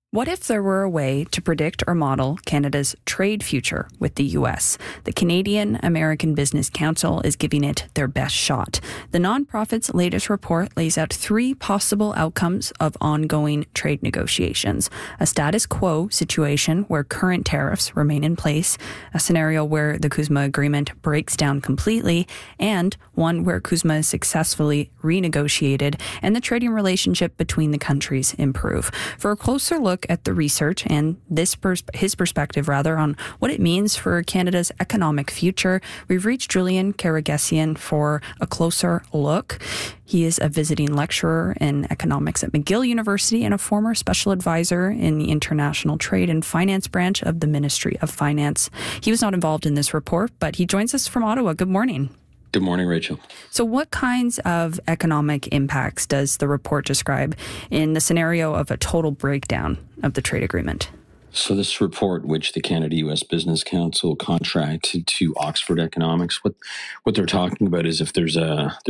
What if there were a way to predict or model Canada's trade future with the U.S.? The Canadian-American Business Council is giving it their best shot. The nonprofit's latest report lays out 3 possible outcomes of ongoing trade negotiations. A status quo situation where current tariffs remain in place, a scenario where the CUSMA agreement breaks down completely, and one where CUSMA is successfully renegotiated and the trading relationship between the countries improve. For a closer look at the research and his perspective on what it means for Canada's economic future, we've reached Julian Karagesian for a closer look. He is a visiting lecturer in economics at McGill University and a former special advisor in the International Trade and Finance branch of the Ministry of Finance. He was not involved in this report, but he joins us from Ottawa. Good morning. Good morning, Rachel. So what kinds of economic impacts does the report describe in the scenario of a total breakdown of the trade agreement? So this report, which the Canada-U.S. Business Council contracted to Oxford Economics, what they're talking about is if there's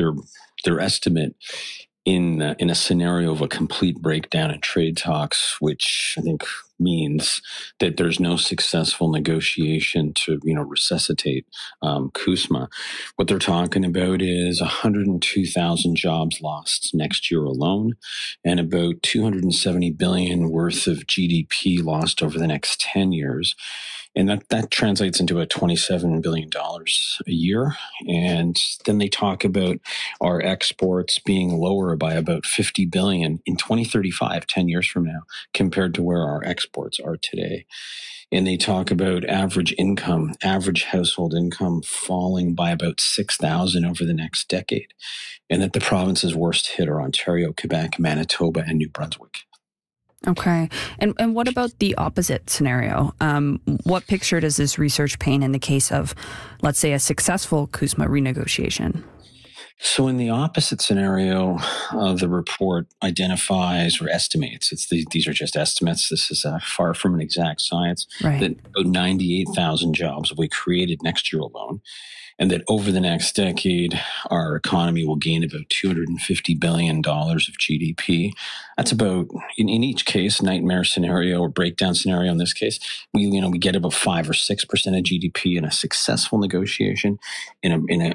their estimate in a scenario of a complete breakdown in trade talks, which I think means that there's no successful negotiation to resuscitate CUSMA. What they're talking about is 102,000 jobs lost next year alone, and about $270 billion worth of GDP lost over the next 10 years. And that translates into a $27 billion a year. And then they talk about our exports being lower by about $50 billion in 2035, 10 years from now, compared to where our exports are today. And they talk about average household income falling by about $6,000 over the next decade. And that the provinces worst hit are Ontario, Quebec, Manitoba, and New Brunswick. Okay. And what about the opposite scenario? What picture does this research paint in the case of, let's say, a successful CUSMA renegotiation? So in the opposite scenario, the report identifies or estimates, these are just estimates, this is far from an exact science, right, that about 98,000 jobs will be created next year alone. And that over the next decade, our economy will gain about $250 billion of GDP. That's about, in each case, nightmare scenario or breakdown scenario in this case, we get about 5 or 6% of GDP in a successful negotiation. In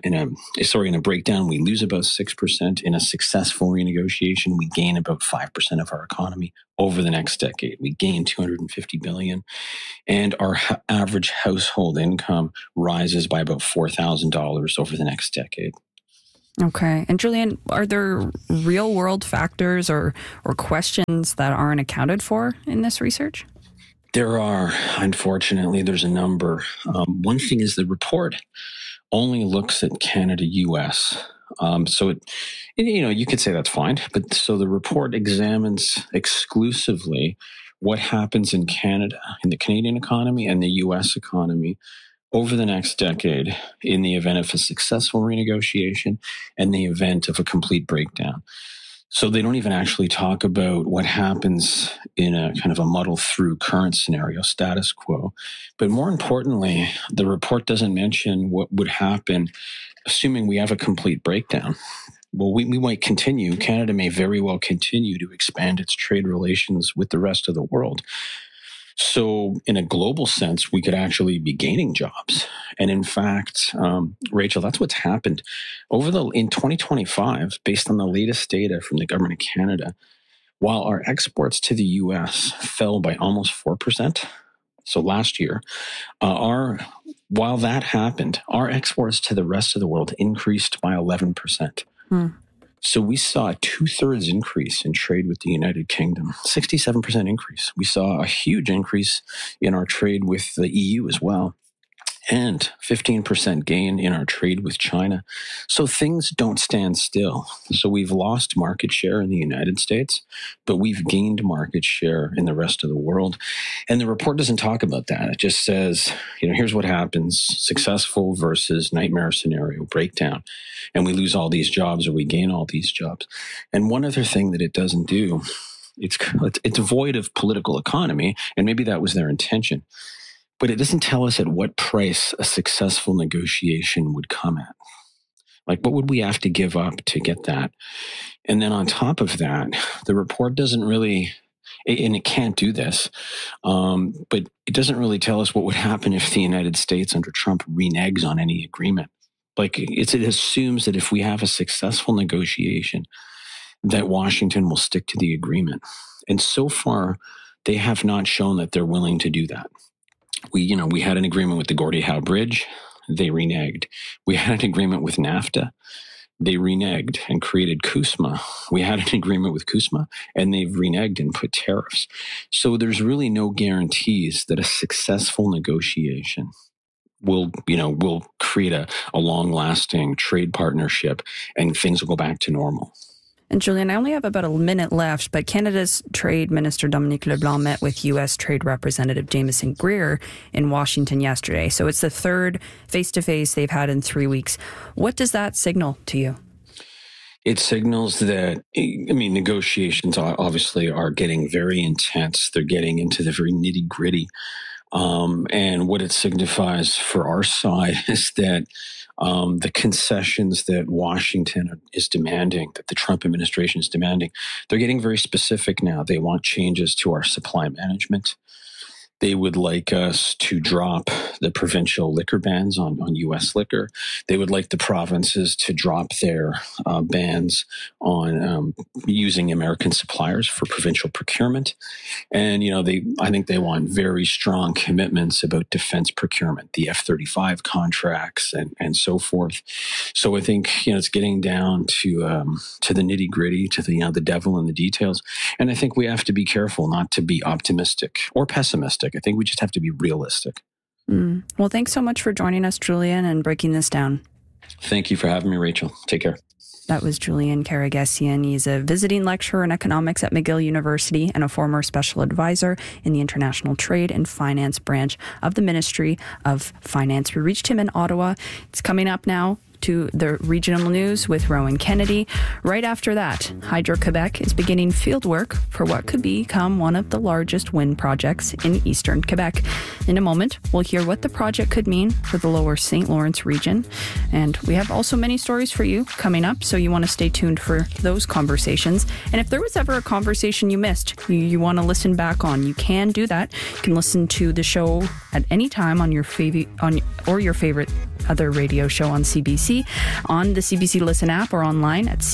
a breakdown, we lose about 6%. In a successful renegotiation, we gain about 5% of our economy over the next decade. We gain $250 billion. And our average household income rises by about $4,000 over the next decade. Okay. And Julian, are there real world factors or questions that aren't accounted for in this research? There are. Unfortunately, there's a number. One thing is the report only looks at Canada-US. So you could say that's fine, but so the report examines exclusively what happens in Canada, in the Canadian economy and the U.S. economy over the next decade in the event of a successful renegotiation and the event of a complete breakdown. So they don't even actually talk about what happens in a kind of a muddle through current scenario, status quo. But more importantly, the report doesn't mention what would happen assuming we have a complete breakdown. Well, we might continue. Canada may very well continue to expand its trade relations with the rest of the world. So in a global sense, we could actually be gaining jobs. And in fact, Rachel, that's what's happened. In 2025, based on the latest data from the Government of Canada, while our exports to the U.S. fell by almost 4%, so last year, while that happened, our exports to the rest of the world increased by 11%. So we saw a 2/3 increase in trade with the United Kingdom, 67% increase. We saw a huge increase in our trade with the EU as well, and 15% gain in our trade with China. So things don't stand still. So we've lost market share in the United States, but we've gained market share in the rest of the world. And the report doesn't talk about that. It just says, here's what happens, successful versus nightmare scenario breakdown. And we lose all these jobs or we gain all these jobs. And one other thing that it doesn't do, it's void of political economy, and maybe that was their intention. But it doesn't tell us at what price a successful negotiation would come at. Like, what would we have to give up to get that? And then on top of that, the report doesn't really and it can't do this. But it doesn't really tell us what would happen if the United States under Trump reneges on any agreement. Like it assumes that if we have a successful negotiation, that Washington will stick to the agreement. And so far, they have not shown that they're willing to do that. We had an agreement with the Gordie Howe Bridge. They reneged. We had an agreement with NAFTA. They reneged and created CUSMA. We had an agreement with CUSMA, and they've reneged and put tariffs. So there's really no guarantees that a successful negotiation will create a long-lasting trade partnership and things will go back to normal. And Julian, I only have about a minute left, but Canada's Trade Minister Dominic LeBlanc met with U.S. Trade Representative Jameson Greer in Washington yesterday. So it's the third face-to-face they've had in 3 weeks. What does that signal to you? It signals that, negotiations obviously are getting very intense. They're getting into the very nitty-gritty. And what it signifies for our side is that the concessions that Washington is demanding, that the Trump administration is demanding, they're getting very specific now. They want changes to our supply management. They would like us to drop the provincial liquor bans on U.S. liquor. They would like the provinces to drop their bans on using American suppliers for provincial procurement. And, I think they want very strong commitments about defense procurement, the F-35 contracts and so forth. So I think, it's getting down to the nitty gritty, to the devil in the details. And I think we have to be careful not to be optimistic or pessimistic. I think we just have to be realistic. Well, thanks so much for joining us, Julian, and breaking this down. Thank you for having me, Rachel. Take care. That was Julian Karagesian. He's a visiting lecturer in economics at McGill University and a former special advisor in the International Trade and Finance branch of the Ministry of Finance. We reached him in Ottawa. It's coming up now to the regional news with Rowan Kennedy. Right after that, Hydro-Quebec is beginning field work for what could become one of the largest wind projects in eastern Quebec. In a moment, we'll hear what the project could mean for the lower St. Lawrence region. And we have also many stories for you coming up, so you want to stay tuned for those conversations. And if there was ever a conversation you missed, you want to listen back on, you can do that. You can listen to the show at any time on your favorite other radio show on CBC, on the CBC Listen app, or online at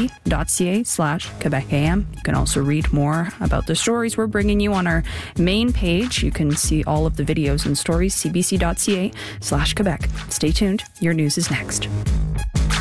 cbc.ca/QuebecAM. You can also read more about the stories we're bringing you on our main page. You can see all of the videos and stories, cbc.ca/Quebec. Stay tuned. Your news is next.